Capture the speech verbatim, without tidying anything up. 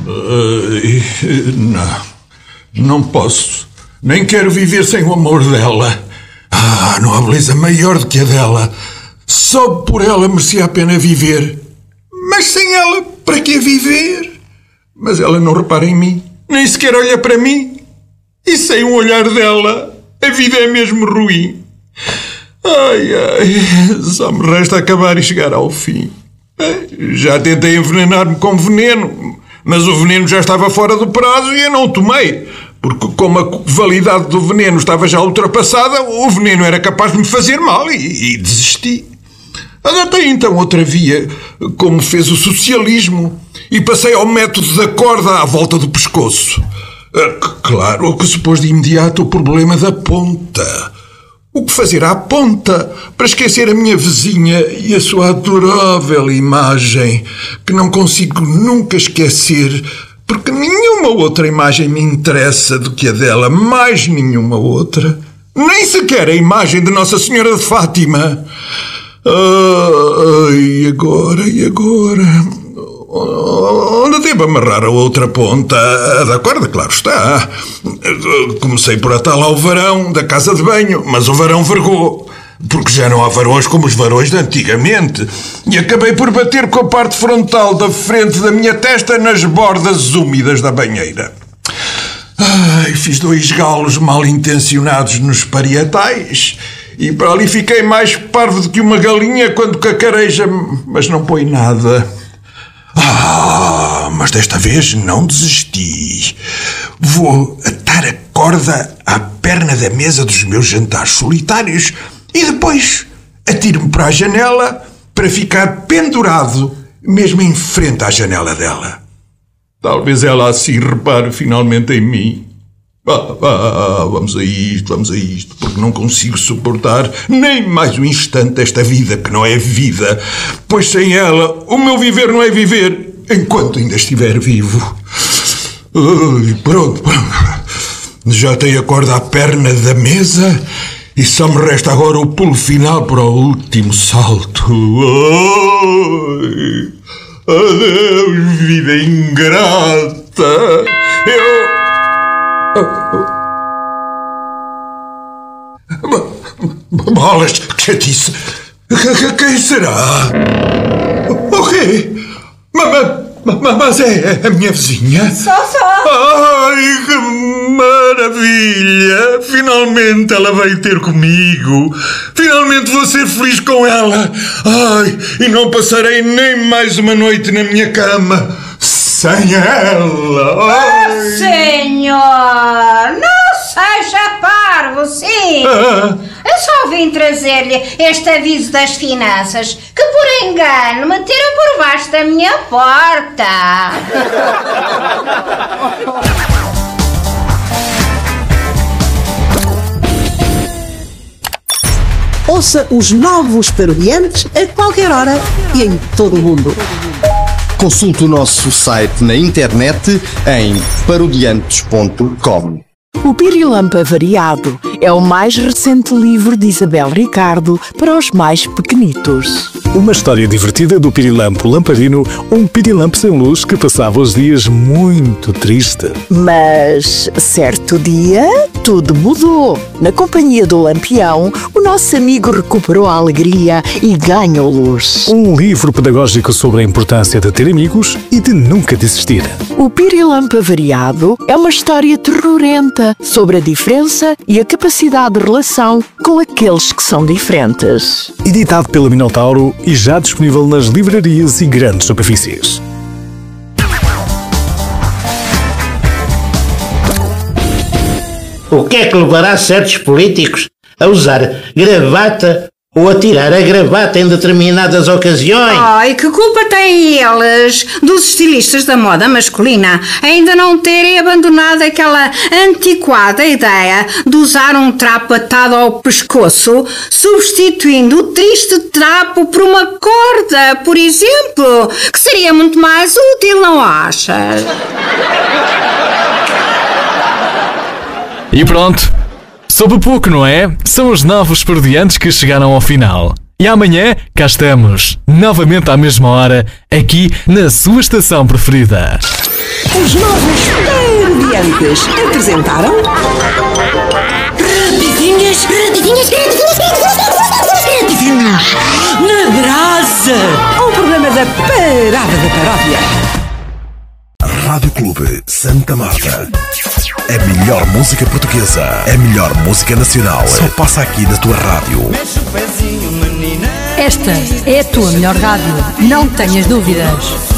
Uh, não, não posso. Nem quero viver sem o amor dela. Ah, não há beleza maior do que a dela. Só por ela merecia a pena viver. Mas sem ela, para que viver? Mas ela não repara em mim, nem sequer olha para mim. E sem o olhar dela, a vida é mesmo ruim. Ai, ai, só me resta acabar e chegar ao fim. Já tentei envenenar-me com veneno, mas o veneno já estava fora do prazo e eu não o tomei. Porque como a validade do veneno estava já ultrapassada, o veneno era capaz de me fazer mal e, e desisti. Adotei então outra via, como fez o socialismo, e passei ao método da corda à volta do pescoço. Claro que se pôs de imediato o problema da ponta. O que fazer à ponta para esquecer a minha vizinha e a sua adorável imagem, que não consigo nunca esquecer, porque nenhuma outra imagem me interessa do que a dela, mais nenhuma outra. Nem sequer a imagem de Nossa Senhora de Fátima. Ah, e agora, e agora? Onde devo amarrar a outra ponta? A da corda, claro está. Comecei por atar lá o varão da casa de banho, mas o varão vergou, porque já não há varões como os varões de antigamente. E acabei por bater com a parte frontal da frente da minha testa nas bordas úmidas da banheira. Ai, fiz dois galos mal intencionados nos parietais e para ali fiquei mais parvo do que uma galinha quando cacareja, mas não põe nada. Ah, mas desta vez não desisti. Vou atar a corda à perna da mesa dos meus jantares solitários e depois atiro-me para a janela para ficar pendurado mesmo em frente à janela dela. Talvez ela assim repare finalmente em mim. Ah, ah, vamos a isto, vamos a isto, porque não consigo suportar nem mais um instante esta vida que não é vida, pois sem ela o meu viver não é viver enquanto ainda estiver vivo. Ai, pronto, pronto. Já tenho a corda à perna da mesa e só me resta agora o pulo final para o último salto. Ai, adeus, vida ingrata. Eu... Bolas, que chatice! Quem será? O quê? Mas é a minha vizinha? Só, só! Ai, que maravilha! Finalmente ela veio ter comigo! Finalmente vou ser feliz com ela! Ai, e não passarei nem mais uma noite na minha cama sem ela! Ai. Oh, senhor! Não seja parvo, sim! Ah. Eu só vim trazer-lhe este aviso das finanças, que por engano meteram por baixo da minha porta. Ouça os novos Parodiantes a qualquer hora e em todo o mundo. Consulte o nosso site na internet em parodiantes ponto com. O Pirilampo Variado é o mais recente livro de Isabel Ricardo para os mais pequenitos. Uma história divertida do pirilampo lamparino, um pirilampo sem luz que passava os dias muito triste. Mas, certo dia, tudo mudou. Na companhia do Lampião, o nosso amigo recuperou a alegria e ganhou luz. Um livro pedagógico sobre a importância de ter amigos e de nunca desistir. O Pirilampo Variado é uma história terrorenta sobre a diferença e a capacidade de relação com aqueles que são diferentes. Editado pela Minotauro e já disponível nas livrarias e grandes superfícies. O que é que levará certos políticos a usar gravata ou a tirar a gravata em determinadas ocasiões? Ai, que culpa têm eles dos estilistas da moda masculina ainda não terem abandonado aquela antiquada ideia de usar um trapo atado ao pescoço, substituindo o triste trapo por uma corda, por exemplo, que seria muito mais útil, não achas? E pronto. Soube pouco, não é? São os novos parodiantes que chegaram ao final. E amanhã, cá estamos, novamente à mesma hora, aqui na sua estação preferida. Os novos Parodiantes apresentaram Rapidinhas, rapidinhas, rapidinhas, na brasa. um programa da Parada da Paródia. Rádio Clube Santa Marta. A melhor música portuguesa, a melhor música nacional, só passa aqui na tua rádio. Esta é a tua melhor rádio, não tenhas dúvidas.